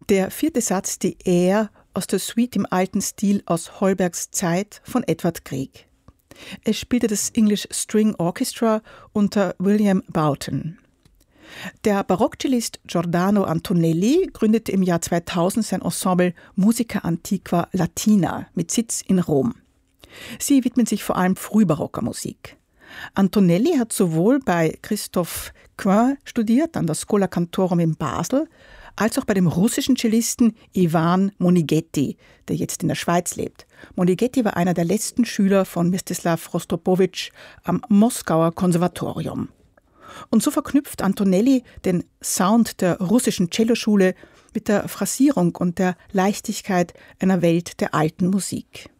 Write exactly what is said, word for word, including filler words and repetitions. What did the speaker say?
Der vierte Satz, die Air aus der Suite im alten Stil aus Holbergs Zeit von Edward Grieg. Es spielte das English String Orchestra unter William Boughton. Der Barockcellist Giordano Antonelli gründete im Jahr zweitausend sein Ensemble Musica Antiqua Latina mit Sitz in Rom. Sie widmen sich vor allem frühbarocker Musik. Antonelli hat sowohl bei Christophe Quin studiert, an der Schola Cantorum in Basel, als auch bei dem russischen Cellisten Iwan Monighetti, der jetzt in der Schweiz lebt. Monighetti war einer der letzten Schüler von Mstislav Rostropowitsch am Moskauer Konservatorium. Und so verknüpft Antonelli den Sound der russischen Celloschule mit der Phrasierung und der Leichtigkeit einer Welt der alten Musik.